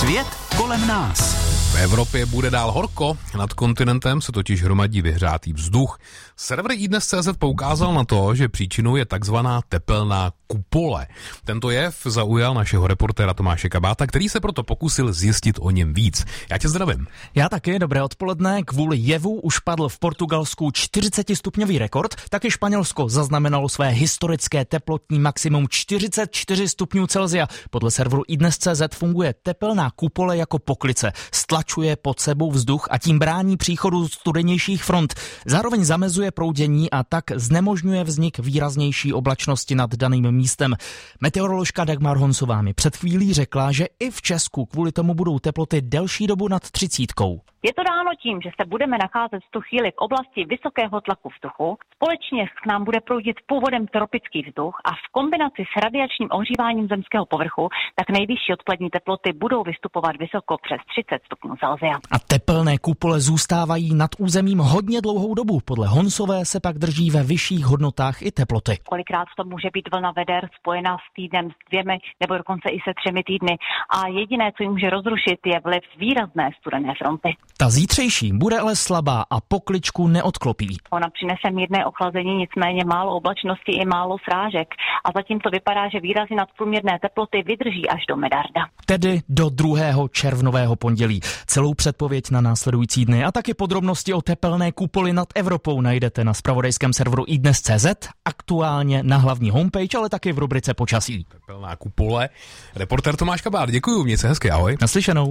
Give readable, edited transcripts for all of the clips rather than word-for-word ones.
Svět kolem nás. V Evropě bude dál horko, nad kontinentem se totiž hromadí vyhřátý vzduch. Server iDnes.cz poukázal na to, že příčinou je takzvaná tepelná kupole. Tento jev zaujal našeho reportéra Tomáše Kabáta, který se proto pokusil zjistit o něm víc. Já tě zdravím. Já taky, dobré odpoledne. Kvůli jevu už padl v Portugalsku 40stupňový rekord, taky Španělsko zaznamenalo své historické teplotní maximum 44 stupňů Celsia. Podle serveru iDnes.cz funguje tepelná kupole jako poklice. Stlačuje pod sebou vzduch a tím brání příchodu studenějších front. Zároveň zamezuje proudění a tak znemožňuje vznik výraznější oblačnosti nad daným místem. Meteoroložka Dagmar Honsová mi před chvílí řekla, že i v Česku kvůli tomu budou teploty delší dobu nad 30. Je to dáno tím, že se budeme nacházet v tu chvíli v oblasti vysokého tlaku vzduchu. Společně k nám bude proudit původem tropický vzduch a v kombinaci s radiačním ohříváním zemského povrchu, tak nejvyšší odpolední teploty budou vystupovat vysoko přes 30 stupňů Celsia. A tepelné kupole zůstávají nad územím hodně dlouhou dobu. Podle Honsové se pak drží ve vyšších hodnotách i teploty. Kolikrát to může být vlna veder spojená s týdnem, s 2 nebo dokonce i se 3 týdny. A jediné, co ji může rozrušit, je vliv výrazné studené fronty. Ta zítřejší bude ale slabá a pokličku neodklopí. Ona přinese mírné ochlazení, nicméně málo oblačnosti i málo srážek. A zatím to vypadá, že výrazy nadprůměrné teploty vydrží až do medarda. Tedy do 2. červnového pondělí. Celou předpověď na následující dny a taky podrobnosti o tepelné kupoli nad Evropou najdete na zpravodajském serveru iDnes.cz, aktuálně na hlavní homepage, ale taky v rubrice počasí. Tepelná kupole. Reportér Tomáš Kabát, děkuju, měj se hezky, ahoj. Naslyšenou.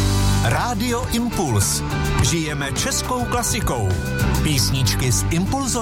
Rádio Impuls. Žijeme českou klasikou. Písničky z Impulzu.